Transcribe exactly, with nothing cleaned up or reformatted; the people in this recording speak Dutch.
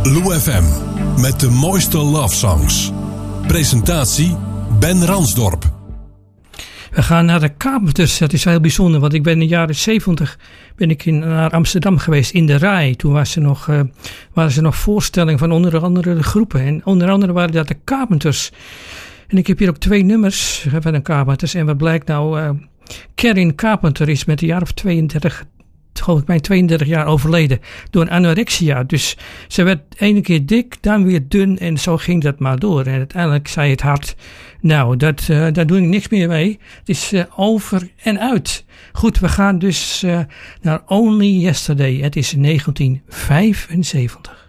Lou F M met de mooiste love songs. Presentatie Ben Ransdorp. We gaan naar de Carpenters. Dat is wel heel bijzonder, want ik ben in de jaren zeventig ben ik in, naar Amsterdam geweest in de Rai. Toen was er nog, uh, waren er nog voorstellingen van onder andere de groepen. En onder andere waren dat de Carpenters. En ik heb hier ook twee nummers van de Carpenters. En wat blijkt nou, uh, Karen Carpenter is met een jaar of tweeëndertig, geloof ik, mijn tweeëndertig jaar overleden door anorexia. Dus ze werd ene keer dik, dan weer dun en zo ging dat maar door. En uiteindelijk zei het hart, nou, dat, uh, daar doe ik niks meer mee. Het is uh, over en uit. Goed, we gaan dus uh, naar Only Yesterday. Het is negentien vijfenzeventig.